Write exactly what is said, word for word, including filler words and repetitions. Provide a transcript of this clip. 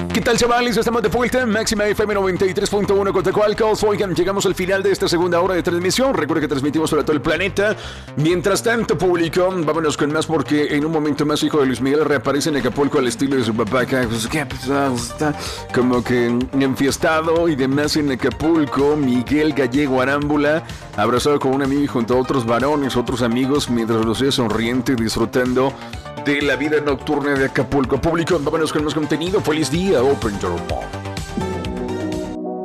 ¿Qué tal, chavales? Estamos de vuelta. Máxima F M noventa y tres punto uno Cotacoalcos. Oigan, llegamos al final de esta segunda hora de transmisión. Recuerden que transmitimos para todo el planeta. Mientras tanto, público, vámonos con más porque en un momento más, hijo de Luis Miguel reaparece en Acapulco al estilo de su papá. Que pues, ¿qué? Pues, ah, está como que enfiestado y demás en Acapulco. Miguel Gallego Arámbula, abrazado con un amigo y junto a otros varones, otros amigos, mientras los ve sonriente, disfrutando de la vida nocturna de Acapulco. Público, vámonos con más contenido. Feliz día, Open Door Mall.